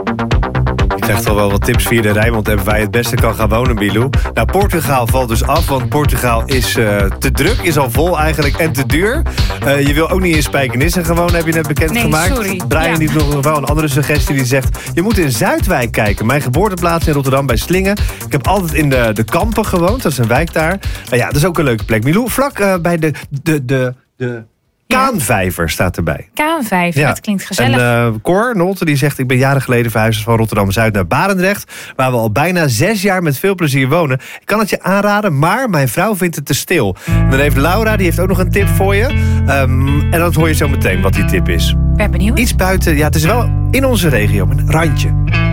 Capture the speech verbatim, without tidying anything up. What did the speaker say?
Je krijgt al wel wat tips via de Rijnmond app waar je het beste kan gaan wonen, Bilou. Nou, Portugal valt dus af, want Portugal is uh, te druk, is al vol eigenlijk en te duur. Uh, je wil ook niet in Spijkenisse gaan wonen, heb je net bekendgemaakt. Nee, sorry. Brian ja. heeft nog wel een andere suggestie die zegt... je moet in Zuidwijk kijken. Mijn geboorteplaats in Rotterdam bij Slingen. Ik heb altijd in de, de Kampen gewoond, dat is een wijk daar. Nou ja, dat is ook een leuke plek. Milou, vlak uh, bij de... de, de, de Kaanvijver staat erbij. Kaanvijver, ja. Dat klinkt gezellig. En uh, Cor Nolte die zegt... ik ben jaren geleden verhuisd van Rotterdam-Zuid naar Barendrecht... waar we al bijna zes jaar met veel plezier wonen. Ik kan het je aanraden, maar mijn vrouw vindt het te stil. En dan heeft Laura, die heeft ook nog een tip voor je. Um, en dat hoor je zo meteen wat die tip is. Ben benieuwd. Iets buiten, ja, het is wel in onze regio, een randje.